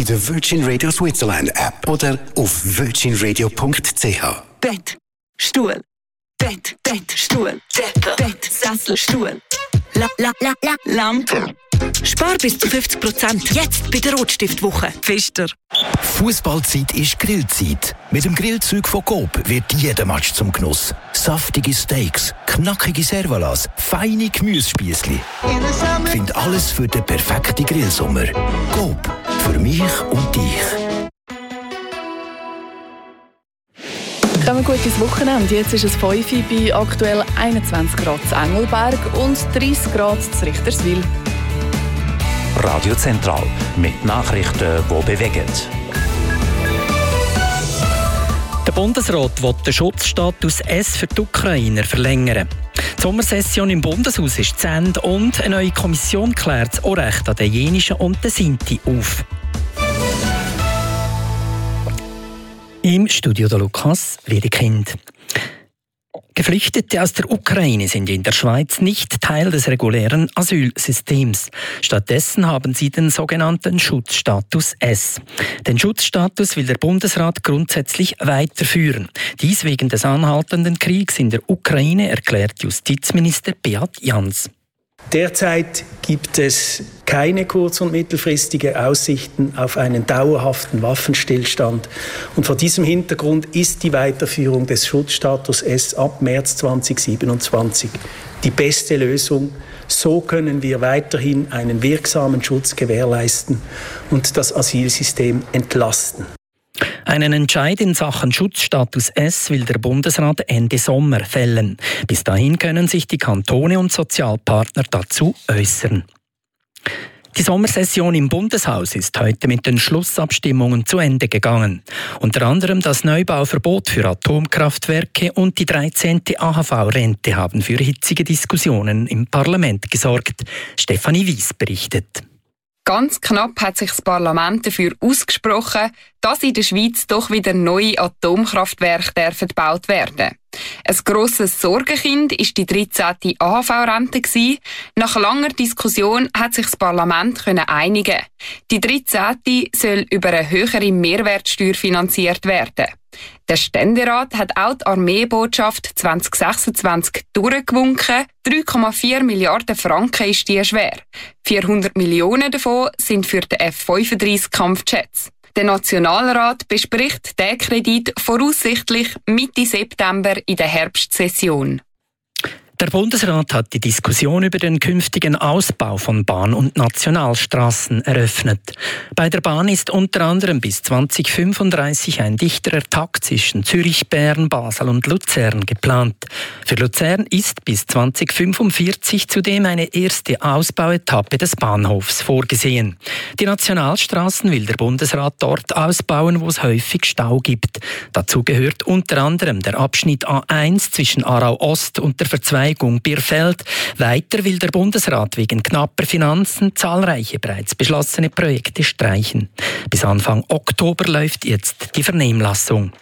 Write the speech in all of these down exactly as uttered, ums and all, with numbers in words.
in der Virgin Radio Switzerland App oder auf virgin radio punkt c h. Bett, Stuhl, Bett, Bett, Stuhl, Decke, Bett, Sessel, Stuhl, la, la, la, la, Lampe. Spar bis zu fünfzig Prozent jetzt bei der Rotstiftwoche. Pfister. Fußballzeit ist Grillzeit. Mit dem Grillzeug von Coop wird jeder Match zum Genuss. Saftige Steaks, knackige Servalas, feine Gemüsespiessli. Find alles für den perfekten Grillsommer. Coop, für mich und dich. Kommen wir gut ins Wochenende. Jetzt ist es fünf Uhr bei aktuell einundzwanzig Grad in Engelberg und dreissig Grad in Richterswil. Radio Zentral mit Nachrichten, die bewegen. Der Bundesrat will den Schutzstatus S für die Ukrainer verlängern. Die Sommersession im Bundeshaus ist zu Ende und eine neue Kommission klärt das Anrecht an den Jenischen und den Sinti auf. Im Studio der Lukas Wiedekind. Geflüchtete aus der Ukraine sind in der Schweiz nicht Teil des regulären Asylsystems. Stattdessen haben sie den sogenannten Schutzstatus S. Den Schutzstatus will der Bundesrat grundsätzlich weiterführen. Dies wegen des anhaltenden Kriegs in der Ukraine, erklärt Justizminister Beat Jans. Derzeit gibt es keine kurz- und mittelfristige Aussichten auf einen dauerhaften Waffenstillstand. Und vor diesem Hintergrund ist die Weiterführung des Schutzstatus S ab März zweitausendsiebenundzwanzig die beste Lösung. So können wir weiterhin einen wirksamen Schutz gewährleisten und das Asylsystem entlasten. Einen Entscheid in Sachen Schutzstatus S will der Bundesrat Ende Sommer fällen. Bis dahin können sich die Kantone und Sozialpartner dazu äußern. Die Sommersession im Bundeshaus ist heute mit den Schlussabstimmungen zu Ende gegangen. Unter anderem das Neubauverbot für Atomkraftwerke und die dreizehnte A H V-Rente haben für hitzige Diskussionen im Parlament gesorgt. Stefanie Wies berichtet. Ganz knapp hat sich das Parlament dafür ausgesprochen, dass in der Schweiz doch wieder neue Atomkraftwerke dürfen gebaut werden. Ein grosses Sorgenkind war die dreizehnte A H V-Rente. Nach langer Diskussion hat sich das Parlament einigen. Die dreizehnte soll über eine höhere Mehrwertsteuer finanziert werden. Der Ständerat hat auch die Armeebotschaft zwanzig sechsundzwanzig durchgewunken. drei Komma vier Milliarden Franken ist die schwer. vierhundert Millionen davon sind für den F fünfunddreißig Kampfjets. Der Nationalrat bespricht den Kredit voraussichtlich Mitte September in der Herbstsession. Der Bundesrat hat die Diskussion über den künftigen Ausbau von Bahn- und Nationalstraßen eröffnet. Bei der Bahn ist unter anderem bis zweitausendfünfunddreißig ein dichterer Takt zwischen Zürich, Bern, Basel und Luzern geplant. Für Luzern ist bis zweitausendfünfundvierzig zudem eine erste Ausbauetappe des Bahnhofs vorgesehen. Die Nationalstraßen will der Bundesrat dort ausbauen, wo es häufig Stau gibt. Dazu gehört unter anderem der Abschnitt A eins zwischen Aarau Ost und der Verzweigung Bierfeld. Weiter will der Bundesrat wegen knapper Finanzen zahlreiche bereits beschlossene Projekte streichen. Bis Anfang Oktober läuft jetzt die Vernehmlassung.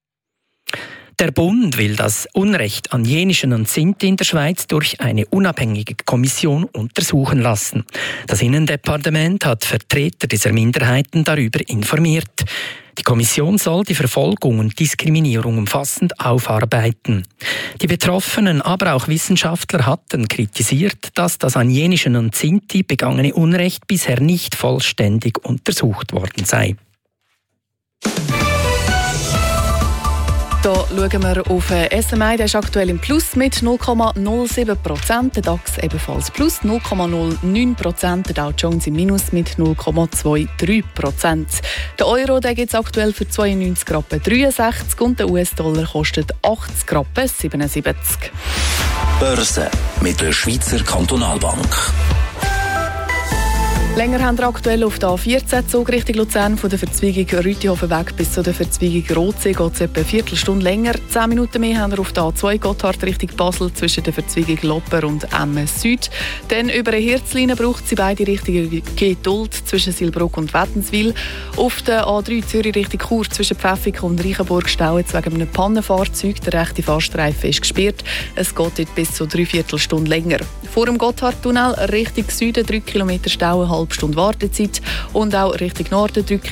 Der Bund will das Unrecht an Jenischen und Sinti in der Schweiz durch eine unabhängige Kommission untersuchen lassen. Das Innendepartement hat Vertreter dieser Minderheiten darüber informiert. Die Kommission soll die Verfolgung und Diskriminierung umfassend aufarbeiten. Die Betroffenen, aber auch Wissenschaftler hatten kritisiert, dass das an Jenischen und Sinti begangene Unrecht bisher nicht vollständig untersucht worden sei. Da schauen wir auf den S M I, der ist aktuell im Plus mit null Komma null sieben Prozent, der DAX ebenfalls Plus null Komma null neun Prozent, der Dow Jones im Minus mit null Komma drei Prozent. Der Euro gibt es aktuell für zweiundneunzig Rappen dreiundsechzig und der U S-Dollar kostet achtzig Rappen siebenundsiebzig. Börse mit der Schweizer Kantonalbank. Länger haben wir aktuell auf der A vierzehn Zug Richtung Luzern von der Verzweigung Rütihofen weg bis zu der Verzweigung Rotsee geht es etwa eine Viertelstunde länger. Zehn Minuten mehr haben wir auf der A zwei Gotthard Richtung Basel zwischen der Verzweigung Lopper und Emmen Süd. Dann über eine Hirzlinie braucht sie beide Richtungen Geduld zwischen Silbruck und Wättenswil. Auf der A drei Zürich Richtung Chur zwischen Pfäffik und Reichenburg stauen wegen einem Pannenfahrzeug. Der rechte Fahrstreifen ist gesperrt. Es geht dort bis zu drei Viertelstunden länger. Vor dem Gotthardtunnel Richtung Süden drei Kilometer Stau, eine halbe Stunde Wartezeit und auch Richtung Norden drei